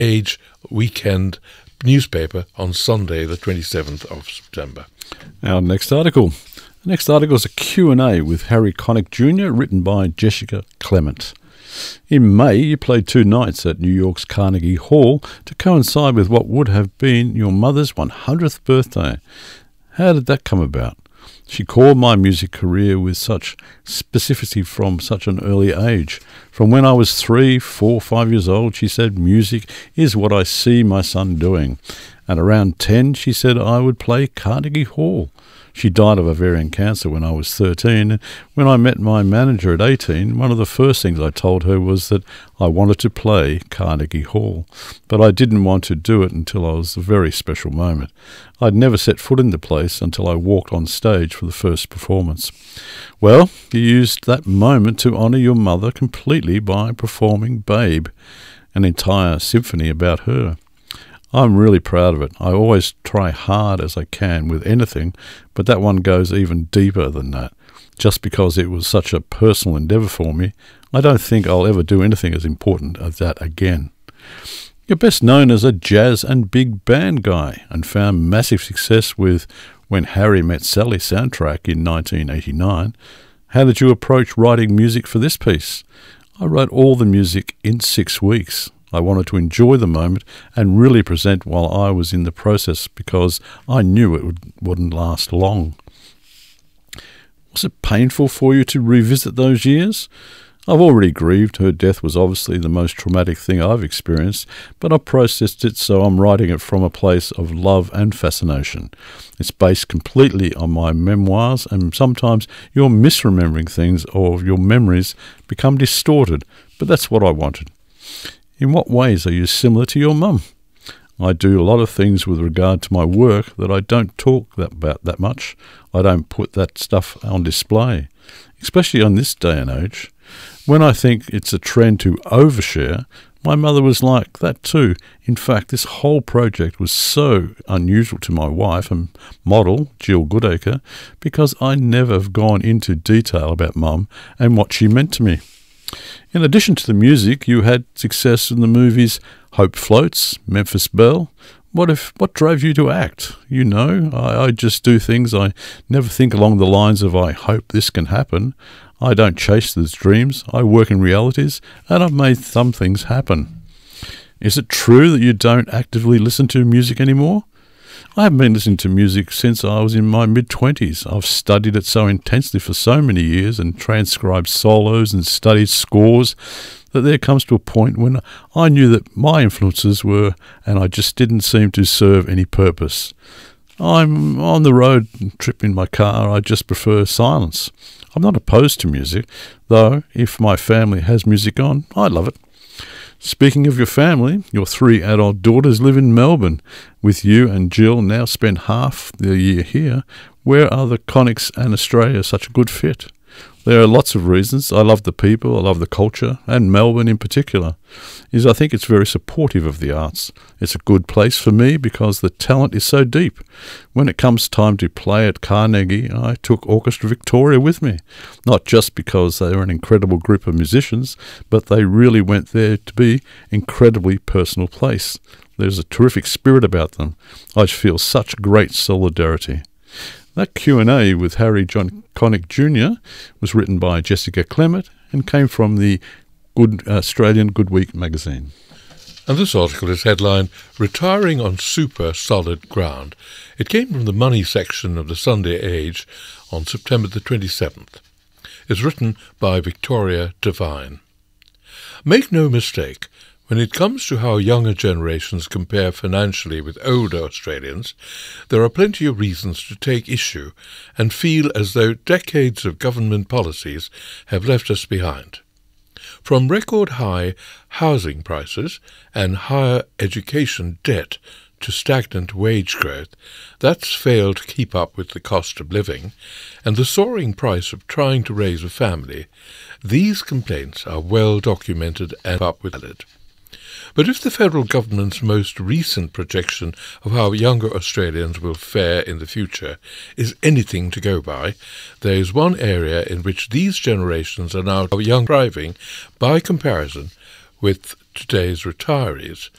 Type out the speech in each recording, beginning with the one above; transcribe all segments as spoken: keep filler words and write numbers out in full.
Age weekend newspaper on Sunday, the twenty-seventh of September. Our next article. The next article is a Q and A with Harry Connick Junior, written by Jessica Clement. In May, you played two nights at New York's Carnegie Hall to coincide with what would have been your mother's one hundredth birthday. How did that come about? She called my music career with such specificity from such an early age. From when I was three, four, five years old, she said music is what I see my son doing. At around ten, she said I would play Carnegie Hall. She died of ovarian cancer when I was thirteen. When I met my manager at eighteen, one of the first things I told her was that I wanted to play Carnegie Hall, but I didn't want to do it until I was a very special moment. I'd never set foot in the place until I walked on stage for the first performance. Well, you used that moment to honour your mother completely by performing Babe, an entire symphony about her. I'm really proud of it. I always try hard as I can with anything, but that one goes even deeper than that. Just because it was such a personal endeavour for me, I don't think I'll ever do anything as important as that again. You're best known as a jazz and big band guy, and found massive success with When Harry Met Sally soundtrack in nineteen eighty-nine. How did you approach writing music for this piece? I wrote all the music in six weeks. I wanted to enjoy the moment and really present while I was in the process because I knew it would, wouldn't last long. Was it painful for you to revisit those years? I've already grieved. Her death was obviously the most traumatic thing I've experienced, but I've processed it, so I'm writing it from a place of love and fascination. It's based completely on my memoirs, and sometimes you're misremembering things or your memories become distorted, but that's what I wanted. In what ways are you similar to your mum? I do a lot of things with regard to my work that I don't talk that about that much. I don't put that stuff on display, especially on this day and age. When I think it's a trend to overshare, my mother was like that too. In fact, this whole project was so unusual to my wife and model, Jill Goodacre, because I never have gone into detail about Mum and what she meant to me. In addition to the music, you had success in the movies Hope Floats, Memphis Belle. What if? What drove you to act? You know, I, I just do things. I never think along the lines of I hope this can happen. I don't chase those dreams. I work in realities, and I've made some things happen. Is it true that you don't actively listen to music anymore? I haven't been listening to music since I was in my mid-twenties. I've studied it so intensely for so many years and transcribed solos and studied scores that there comes to a point when I knew that my influences were, and I just didn't seem to serve any purpose. I'm on the road, trip in my car, I just prefer silence. I'm not opposed to music, though if my family has music on, I love it. Speaking of your family, your three adult daughters live in Melbourne. With you and Jill now spend half the year here. Where are the Connicks and Australia such a good fit? There are lots of reasons. I love the people, I love the culture, and Melbourne in particular. Is I think it's very supportive of the arts. It's a good place for me because the talent is so deep. When it comes time to play at Carnegie, I took Orchestra Victoria with me. Not just because they were an incredible group of musicians, but they really went there to be an incredibly personal place. There's a terrific spirit about them. I feel such great solidarity. That Q and A with Harry John Connick Junior was written by Jessica Clement and came from the Good Australian Good Week magazine. And this article is headlined, Retiring on Super Solid Ground. It came from the money section of the Sunday Age on September the twenty-seventh. It's written by Victoria Devine. Make no mistake, when it comes to how younger generations compare financially with older Australians, there are plenty of reasons to take issue and feel as though decades of government policies have left us behind. From record-high housing prices and higher education debt to stagnant wage growth, that's failed to keep up with the cost of living, and the soaring price of trying to raise a family, these complaints are well documented and up with valid. But if the federal government's most recent projection of how younger Australians will fare in the future is anything to go by, there is one area in which these generations are now young thriving by comparison with today's retirees,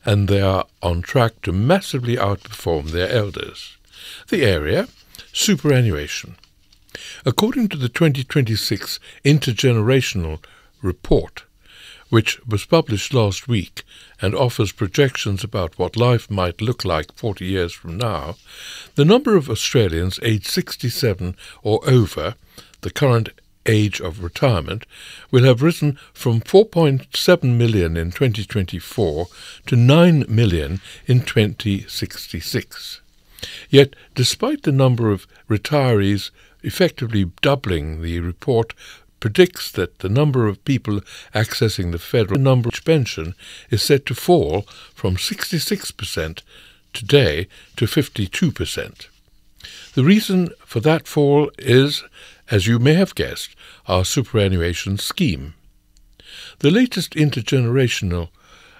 and they are on track to massively outperform their elders. The area? Superannuation. According to the twenty twenty-six Intergenerational Report, which was published last week and offers projections about what life might look like forty years from now, the number of Australians aged sixty-seven or over, the current age of retirement, will have risen from four point seven million in twenty twenty-four to nine million in twenty sixty-six. Yet, despite the number of retirees effectively doubling, the report predicts that the number of people accessing the federal number pension is set to fall from sixty-six percent today to fifty-two percent. The reason for that fall is, as you may have guessed, our superannuation scheme. The latest intergenerational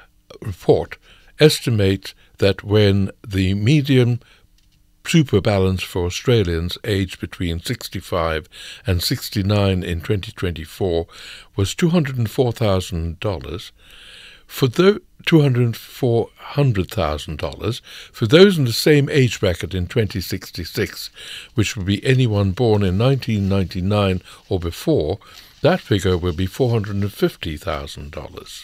report estimates that when the median super balance for Australians aged between sixty-five and sixty-nine in twenty twenty-four was two hundred four thousand dollars, for the two hundred four hundred thousand dollars for those in the same age bracket in twenty sixty-six, which would be anyone born in nineteen ninety-nine or before, that figure will be four hundred fifty thousand dollars.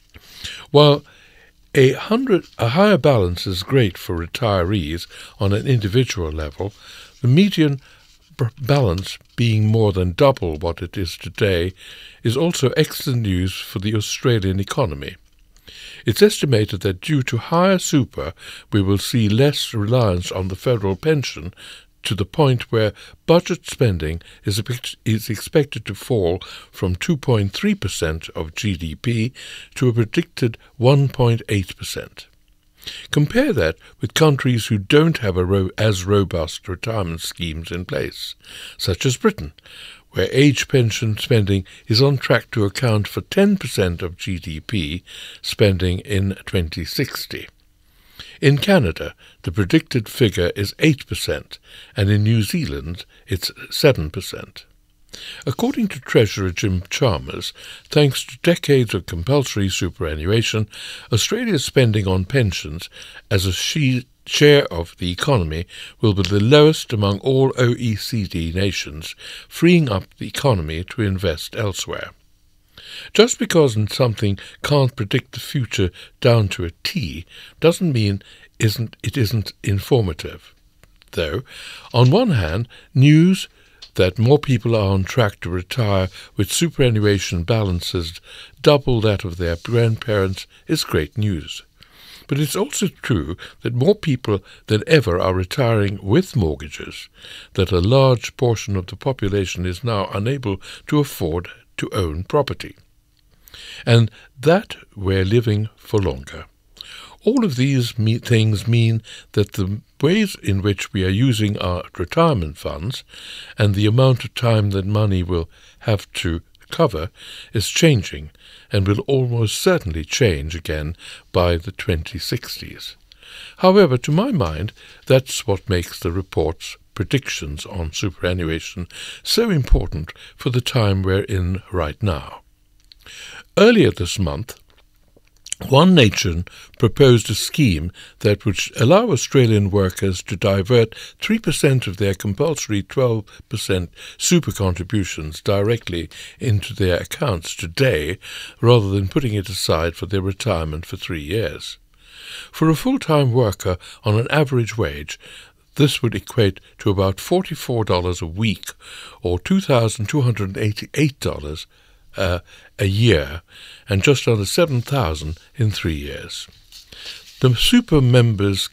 While A, hundred, a higher balance is great for retirees on an individual level, the median b- balance being more than double what it is today is also excellent news for the Australian economy. It's estimated that due to higher super, we will see less reliance on the federal pension, to the point where budget spending is, is expected to fall from two point three percent of G D P to a predicted one point eight percent. Compare that with countries who don't have a ro- as robust retirement schemes in place, such as Britain, where age pension spending is on track to account for ten percent of G D P spending in twenty sixty. In Canada, the predicted figure is eight percent, and in New Zealand it's seven percent. According to Treasurer Jim Chalmers, thanks to decades of compulsory superannuation, Australia's spending on pensions as a she- share of the economy will be the lowest among all O E C D nations, freeing up the economy to invest elsewhere. Just because something can't predict the future down to a T doesn't mean isn't it isn't informative. Though, on one hand, news that more people are on track to retire with superannuation balances double that of their grandparents is great news. But it's also true that more people than ever are retiring with mortgages, that a large portion of the population is now unable to afford to own property, and that we're living for longer. All of these me- things mean that the ways in which we are using our retirement funds and the amount of time that money will have to cover is changing, and will almost certainly change again by the twenty sixties. However, to my mind, that's what makes the report's predictions on superannuation so important for the time we're in right now. Earlier this month, One Nation proposed a scheme that would allow Australian workers to divert three percent of their compulsory twelve percent super contributions directly into their accounts today, rather than putting it aside for their retirement for three years. For a full-time worker on an average wage, this would equate to about forty-four dollars a week, or two thousand two hundred eighty-eight dollars uh, a year, and just under seven thousand dollars in three years. The Super Members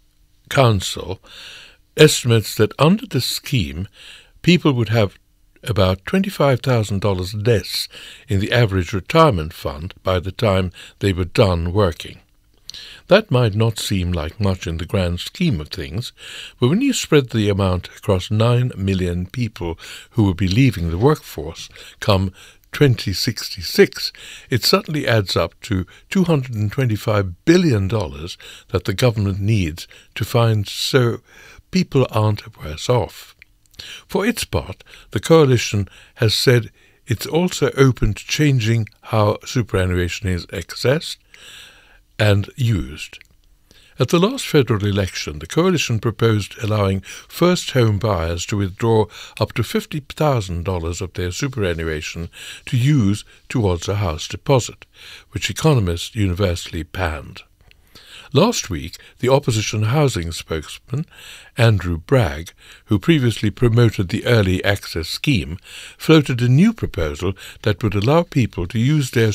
Council estimates that under this scheme, people would have about twenty-five thousand dollars less in the average retirement fund by the time they were done working. That might not seem like much in the grand scheme of things, but when you spread the amount across nine million people who will be leaving the workforce come twenty sixty-six, it suddenly adds up to two hundred twenty-five billion dollars that the government needs to find so people aren't worse off. For its part, the Coalition has said it's also open to changing how superannuation is accessed, and used. At the last federal election, the coalition proposed allowing first-home buyers to withdraw up to fifty thousand dollars of their superannuation to use towards a house deposit, which economists universally panned. Last week, the opposition housing spokesman, Andrew Bragg, who previously promoted the Early Access Scheme, floated a new proposal that would allow people to use their